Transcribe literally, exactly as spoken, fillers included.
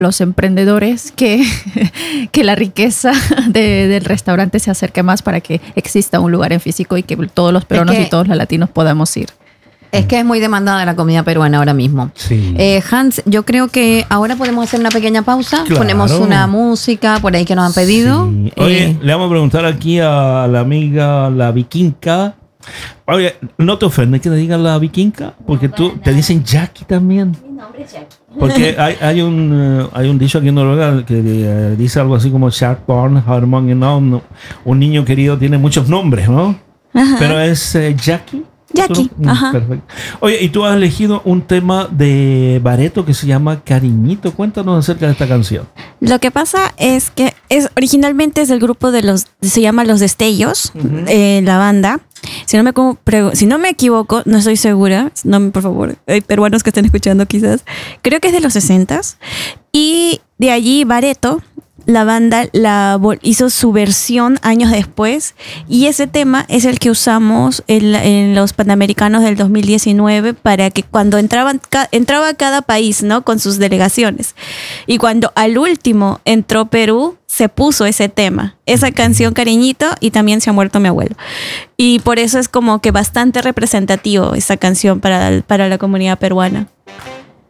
los emprendedores que, que la riqueza de, del restaurante se acerque más para que exista un lugar en físico y que todos los peruanos Es que- y todos los latinos podamos ir. Es que es muy demandada la comida peruana ahora mismo. Sí. Eh, Hans, yo creo que ahora podemos hacer una pequeña pausa. Claro. Ponemos una música por ahí que nos han pedido. Sí. Oye, Eh, le vamos a preguntar aquí a la amiga, la vikinga. Oye, ¿no te ofende que te digan la vikinga? Porque tú te dicen Jackie también. Mi nombre es Jackie. Porque hay, hay, un, eh, hay un dicho aquí en Noruega que eh, dice algo así como Sharp Born, Harmon, no, no. Un niño querido tiene muchos nombres, ¿no? Ajá. Pero es eh, Jackie. Jackie, ¿Tú no? Mm, ajá. Perfecto. Oye, y tú has elegido un tema de Bareto que se llama Cariñito. Cuéntanos acerca de esta canción. Lo que pasa es que es originalmente es el grupo de los, se llama Los Destellos, Ujú. eh, la banda. Si no me como- prego- si no me equivoco, no estoy segura, no, por favor, hay peruanos que estén escuchando quizás. Creo que es de los sesentas. Y de allí Bareto, la banda la vol- hizo su versión años después, y ese tema es el que usamos en, la- en los Panamericanos del dos mil diecinueve para que cuando entraban ca- entraba cada país, ¿no? Con sus delegaciones, y cuando al último entró Perú, se puso ese tema, esa canción Cariñito, y también Se ha muerto mi abuelo, y por eso es como que bastante representativo esa canción para, para la comunidad peruana.